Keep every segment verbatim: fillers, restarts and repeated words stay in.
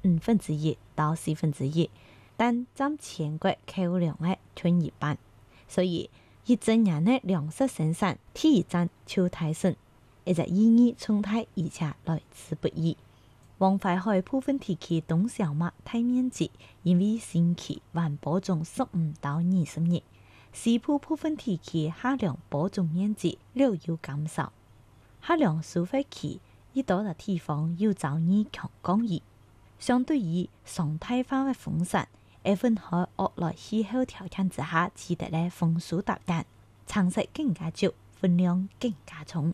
五分之一到四分之一，但佔全國客戶量嘅近一半，所以一整年嘅糧食生產第一站就提升，一直意義重大而且來之不易。黃淮海部分地區冬小麥大面積因為新期還播種十五到二十日，西部部分地區夏糧播種面積略有減少。夏糧收穫期一到嘅地方有遭遇強降雨，相對於常態化嘅風雪，喺分海惡劣氣候條件之下，取得咧豐收達標，產值更加少，分量更加重。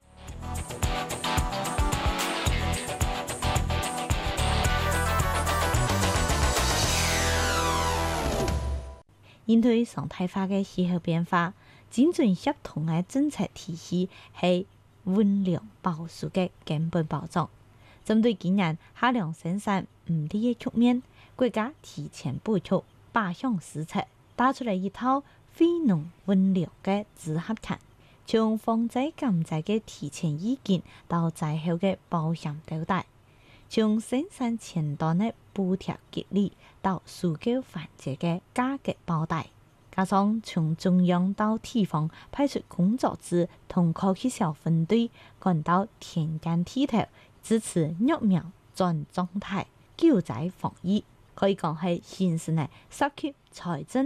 應對常態化嘅氣候變化，精準協同嘅政策體系係溫糧保收嘅根本保障。針對今年夏糧生產唔利嘅局面，國家提前部署，靶向施策，打出嚟一套非農溫糧嘅組合拳，從防災減災嘅提前預警到災後嘅保險交代，從生產前端嘅補貼激勵到需求環節嘅價格包帶，加上從中央到地方派出工作組同科技小分隊趕到田間地頭，支持育苗轉狀態救災防疫，可以講係形成嘅社區財政